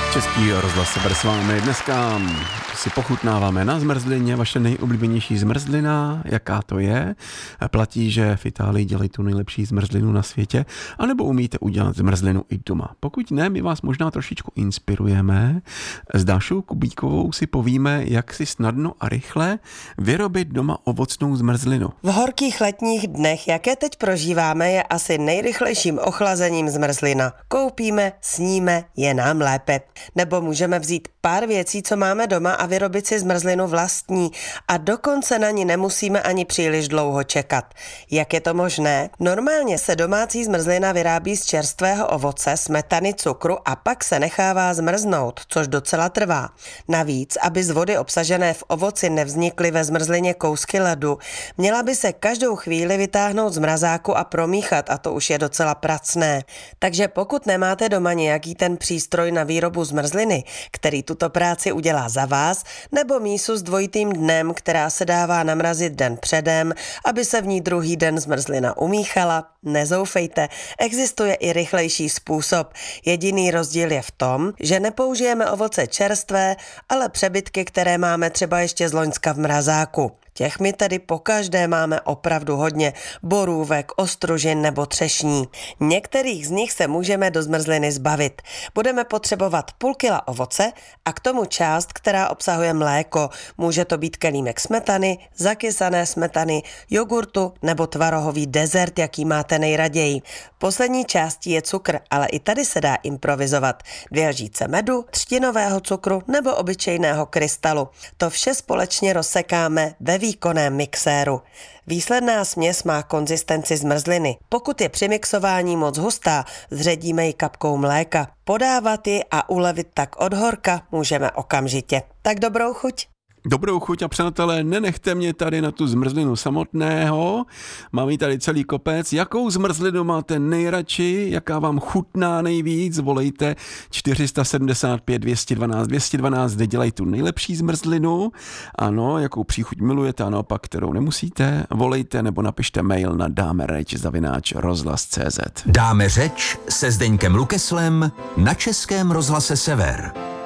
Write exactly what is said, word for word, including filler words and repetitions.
Český rozhlas Sever s vámi. Dneska si pochutnáváme na zmrzlině, vaše nejoblíbenější zmrzlina, jaká to je. Platí, že v Itálii dělají tu nejlepší zmrzlinu na světě, anebo umíte udělat zmrzlinu i doma. Pokud ne, my vás možná trošičku inspirujeme. S Dášou Kubíkovou si povíme, jak si snadno a rychle vyrobit doma ovocnou zmrzlinu. V horkých letních dnech, jaké teď prožíváme, je asi nejrychlejším ochlazením zmrzlina. Koupíme, sníme, je nám lépe. Nebo můžeme vzít pár věcí, co máme doma a vyrobit si zmrzlinu vlastní a dokonce na ní nemusíme ani příliš dlouho čekat. Jak je to možné? Normálně se domácí zmrzlina vyrábí z čerstvého ovoce, smetany, cukru a pak se nechává zmrznout, což docela trvá. Navíc, aby z vody obsažené v ovoci nevznikly ve zmrzlině kousky ledu, měla by se každou chvíli vytáhnout z mrazáku a promíchat a to už je docela pracné. Takže pokud nemáte doma nějaký ten přístroj na výrobu zmrzliny, který tuto práci udělá za vás, nebo mísu s dvojitým dnem, která se dává namrazit den předem, aby se v ní druhý den zmrzlina umíchala, nezoufejte, existuje i rychlejší způsob. Jediný rozdíl je v tom, že nepoužijeme ovoce čerstvé, ale přebytky, které máme třeba ještě z loňska v mrazáku. Těch my tedy pokaždé máme opravdu hodně, borůvek, ostružin nebo třešní. Některých z nich se můžeme do zmrzliny zbavit. Budeme potřebovat půl kila ovoce a k tomu část, která obsahuje mléko. Může to být kelímek smetany, zakysané smetany, jogurtu nebo tvarohový dezert, jaký máte nejraději. Poslední částí je cukr, ale i tady se dá improvizovat. Dvě lžíce medu, třtinového cukru nebo obyčejného krystalu. To vše společně rozsekáme ve výkonném mixéru. Výsledná směs má konzistenci zmrzliny. Pokud je při mixování moc hustá, zředíme ji kapkou mléka. Podávat ji a ulevit tak od horka můžeme okamžitě. Tak dobrou chuť! Dobrou chuť a přátelé, nenechte mě tady na tu zmrzlinu samotného. Mám jí tady celý kopec. Jakou zmrzlinu máte nejradši? Jaká vám chutná nejvíc? Volejte čtyři sedmdesát pět dvě sto dvanáct dvě stě dvanáct, kde dělají tu nejlepší zmrzlinu. Ano, jakou příchuť milujete a naopak, kterou nemusíte. Volejte nebo napište mail na dámeřeč zavináč rozhlas tečka cé zet. Dáme řeč se Zdeňkem Lukeslem na Českém rozhlase Sever.